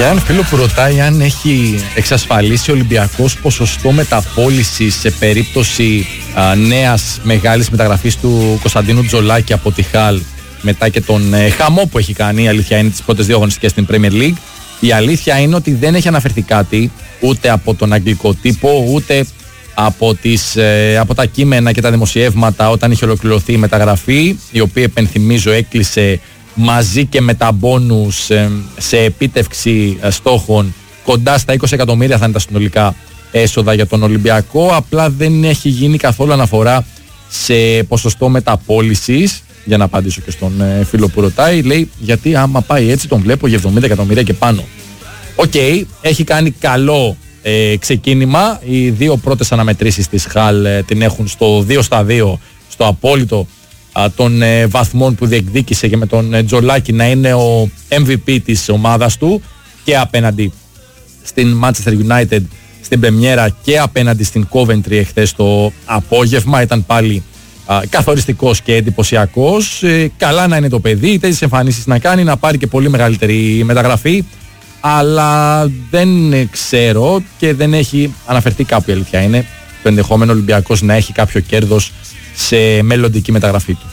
Για έναν φίλο που ρωτάει αν έχει εξασφαλίσει ο Ολυμπιακός ποσοστό μεταπώλησης σε περίπτωση νέας μεγάλης μεταγραφής του Κωνσταντίνου Τζολάκη από τη Χαλ μετά και τον χαμό που έχει κάνει, η αλήθεια είναι, τις πρώτες δύο αγωνιστικές στην Premier League. Η αλήθεια είναι ότι δεν έχει αναφερθεί κάτι ούτε από τον αγγλικό τύπο ούτε από τα κείμενα και τα δημοσιεύματα όταν είχε ολοκληρωθεί η μεταγραφή, η οποία, επενθυμίζω, έκλεισε μαζί και με τα μπόνους σε επίτευξη στόχων κοντά στα 20 εκατομμύρια θα είναι τα συνολικά έσοδα για τον Ολυμπιακό. Απλά δεν έχει γίνει καθόλου αναφορά σε ποσοστό μεταπώλησης. Για να απαντήσω και στον φίλο που ρωτάει, λέει, γιατί άμα πάει έτσι τον βλέπω για 70 εκατομμύρια και πάνω. Οκ, έχει κάνει καλό ξεκίνημα. Οι δύο πρώτες αναμετρήσεις της Χαλ την έχουν στο 2-2, στο απόλυτο των βαθμών που διεκδίκησε, και με τον Τζολάκη να είναι ο MVP της ομάδας του και απέναντι στην Manchester United στην πρεμιέρα και απέναντι στην Coventry εχθές το απόγευμα. Ήταν πάλι καθοριστικός και εντυπωσιακός. Καλά να είναι το παιδί, τέτοιες εμφανίσεις να κάνει, να πάρει και πολύ μεγαλύτερη μεταγραφή, αλλά δεν ξέρω και δεν έχει αναφερθεί κάπου, η αλήθεια είναι, το ενδεχόμενο Ολυμπιακός να έχει κάποιο κέρδος σε μελλοντική μεταγραφή του.